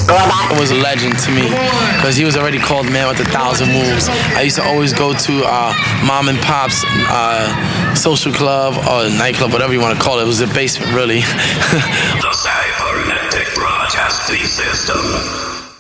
was a legend to me because he was already called man with 1,000 moves. I used to always go to mom and pop's social club or nightclub, whatever you want to call it. It was the basement, really. The Cybernetic Broadcasting System.